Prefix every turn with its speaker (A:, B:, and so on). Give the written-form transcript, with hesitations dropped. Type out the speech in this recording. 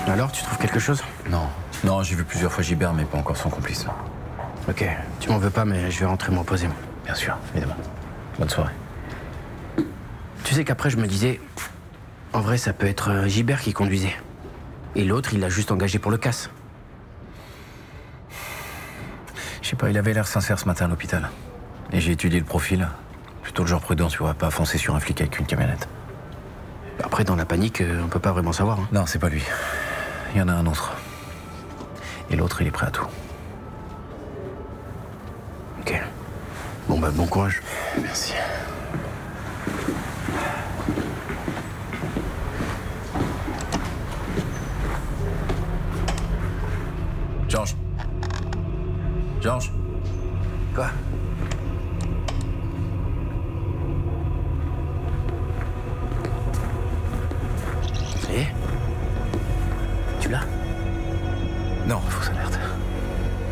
A: Alors, tu trouves quelque chose?
B: Non, j'ai vu plusieurs fois Gilbert, mais pas encore son complice.
A: Ok, tu m'en veux pas, mais je vais rentrer me reposer.
B: Bien sûr, évidemment. Bonne soirée.
A: Tu sais qu'après, je me disais... En vrai, ça peut être Gilbert qui conduisait. Et l'autre, il l'a juste engagé pour le casse.
B: Je sais pas, il avait l'air sincère ce matin à l'hôpital. Et j'ai étudié le profil. Plutôt le genre prudent, tu vois, pas foncer sur un flic avec une camionnette.
A: Après, dans la panique, on peut pas vraiment savoir.
B: Non, c'est pas lui. Il y en a un autre. Et l'autre, il est prêt à tout.
A: Ok. Bon, bon courage.
B: Merci. Georges.
A: Quoi? Ça y est? Tu l'as?
B: Non, fausse alerte.